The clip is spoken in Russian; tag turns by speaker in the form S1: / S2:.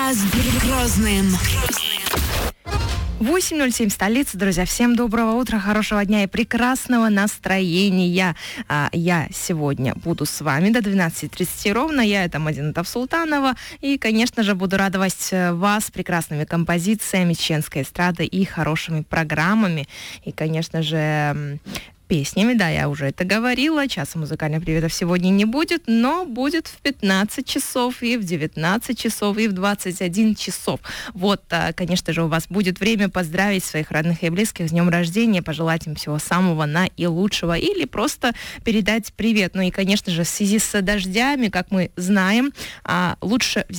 S1: Утро с Грозным.
S2: 8:07 столица, друзья. Всем доброго утра, хорошего дня и прекрасного настроения. Я сегодня буду с вами до 12:30 ровно. Я это Мадина Тавсултанова. И, конечно же, буду радовать вас прекрасными композициями чеченской эстрады и хорошими программами. И, конечно же, песнями, да, я уже это говорила. Часа музыкальных приветов сегодня не будет, но будет в 15 часов, и в 19 часов, и в 21 часов. Вот, конечно же, у вас будет время поздравить своих родных и близких с днем рождения, пожелать им всего самого наилучшего или просто передать привет. Ну и, конечно же, в связи с дождями, как мы знаем, лучше